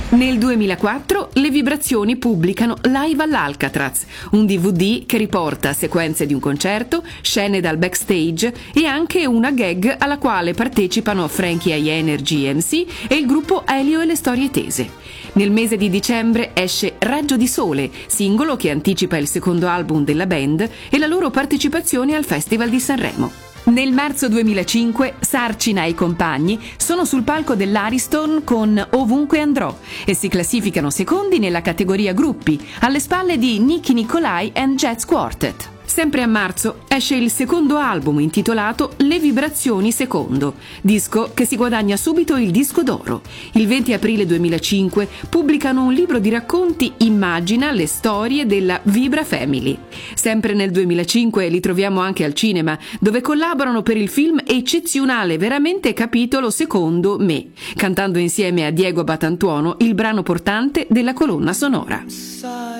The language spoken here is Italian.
Nel 2004 le Vibrazioni pubblicano Live all'Alcatraz, un DVD che riporta sequenze di un concerto, scene dal backstage e anche una gag alla quale partecipano Frankie High Energy MC e il gruppo Elio e le Storie Tese. Nel mese di dicembre esce Raggio di Sole, singolo che anticipa il secondo album della band e la loro partecipazione al Festival di Sanremo. Nel marzo 2005 Sarcina e i compagni sono sul palco dell'Ariston con Ovunque andrò e si classificano secondi nella categoria gruppi, alle spalle di Nicky Nicolai and Jazz Quartet. Sempre a marzo esce il secondo album intitolato Le Vibrazioni Secondo, disco che si guadagna subito il disco d'oro. Il 20 aprile 2005 pubblicano un libro di racconti Immagina le storie della Vibra Family. Sempre nel 2005 li troviamo anche al cinema, dove collaborano per il film eccezionale Veramente capitolo secondo me, cantando insieme a Diego Batantuono il brano portante della colonna sonora.